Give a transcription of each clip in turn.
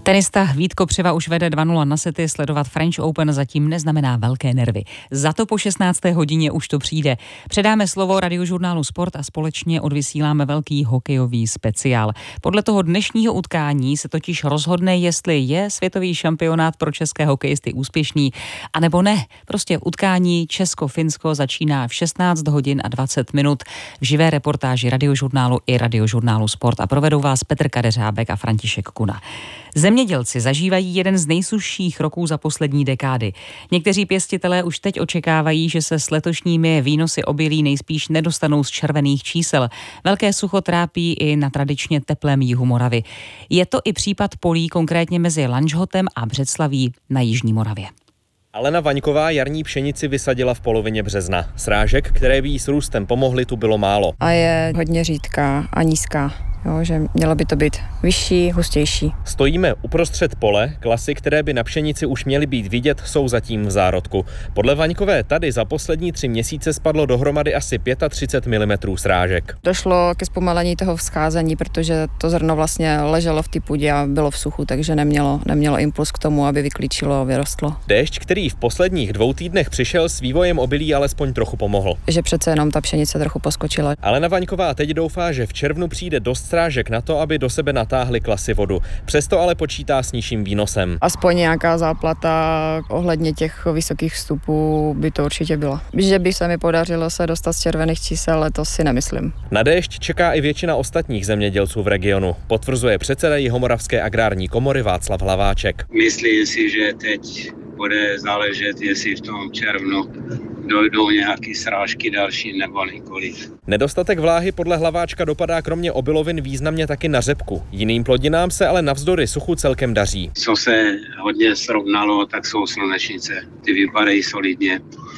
Tenista Vít Kopřiva už vede 2-0 na sety, sledovat French Open zatím neznamená velké nervy. Za to po 16. hodině už to přijde. Předáme slovo Radiožurnálu Sport a společně odvysíláme velký hokejový speciál. Podle toho dnešního utkání se totiž rozhodne, jestli je světový šampionát pro české hokejisty úspěšný, anebo ne. Prostě utkání Česko-Finsko začíná v 16 hodin a 20 minut v živé reportáži Radiožurnálu i Radiožurnálu Sport a provedou vás Petr Kadeřábek a František Kuna. Zemědělci zažívají jeden z nejsušších roků za poslední dekády. Někteří pěstitelé už teď očekávají, že se s letošními výnosy obilí nejspíš nedostanou z červených čísel. Velké sucho trápí i na tradičně teplém jihu Moravy. Je to i případ polí konkrétně mezi Lanžhotem a Břeclaví na jižní Moravě. Alena Vaňková jarní pšenici vysadila v polovině března. Srážek, které by jí s růstem pomohly, tu bylo málo. A je hodně řídká a nízká. Jo, že mělo by to být vyšší, hustější. Stojíme uprostřed pole, klasy, které by na pšenici už měly být vidět, jsou zatím v zárodku. Podle Vaňkové tady za poslední 3 měsíce spadlo dohromady asi 35 mm srážek. Došlo ke zpomalení toho vzcházení, protože to zrno vlastně leželo v té půdě a bylo v suchu, takže nemělo impuls k tomu, aby vyklíčilo a vyrostlo. Déšť, který v posledních 2 týdnech přišel, s vývojem obilí alespoň trochu pomohl. Že přece jenom ta pšenice trochu poskočila. Alena Vaňková teď doufá, že v červnu přijde dost srážek na to, aby do sebe natáhly klasy vodu. Přesto ale počítá s nižším výnosem. Aspoň nějaká záplata ohledně těch vysokých vstupů by to určitě byla. Že by se mi podařilo se dostat z červených čísel, to si nemyslím. Na déšť čeká i většina ostatních zemědělců v regionu, potvrzuje předseda Jihomoravské agrární komory Václav Hlaváček. Myslím si, že teď bude záležet, jestli v tom červnu dojdou nějaké srážky další nebo nikoliv. Nedostatek vláhy podle Hlaváčka dopadá kromě obilovin významně taky na řepku. Jiným plodinám se ale navzdory suchu celkem daří. Co se hodně srovnalo, tak jsou slunečnice. Ty vypadají solidně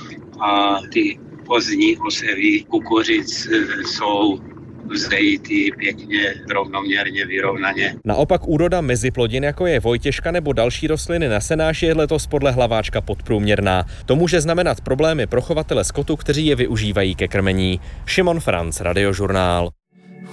a ty pozdní osevy kukuřic jsou vzdejitý pěkně, rovnoměrně, vyrovnaně. Naopak úroda meziplodin, jako je vojtěžka nebo další rostliny na senáš, je letos podle Hlaváčka podprůměrná. To může znamenat problémy pro chovatele skotu, kteří je využívají ke krmení. Šimon Franc, Radiožurnál.